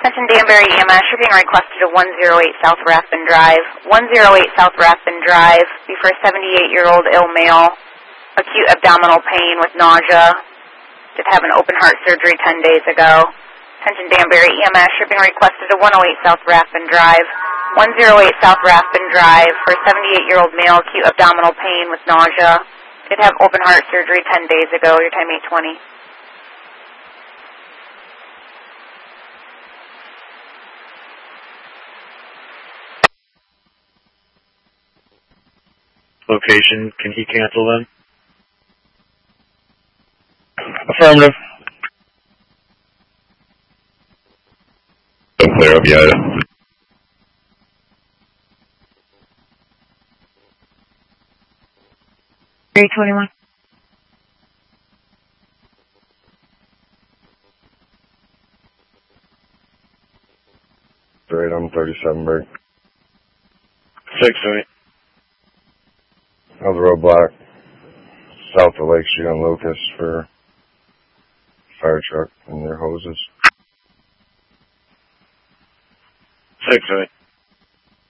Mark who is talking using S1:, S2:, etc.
S1: Attention Danbury EMS, you're being requested to 108 South Rathbun Drive. 108 South Rathbun Drive, be for a 78-year-old ill male, acute abdominal pain with nausea, did have an open heart surgery 10 days ago. Attention Danbury EMS, you're being requested to 108 South Rathbun Drive. 108 South Rathbun Drive, for a 78-year-old male, acute abdominal pain with nausea, did have open heart surgery 10 days ago, your time 8:20.
S2: Location, can he cancel them?
S3: Affirmative.
S4: Clear up, yeah.
S5: 321.
S4: Right on 37 break.
S2: 6-8.
S4: How's the roadblock? South of Lake Street on Locust for fire truck and their hoses.
S2: 6-8.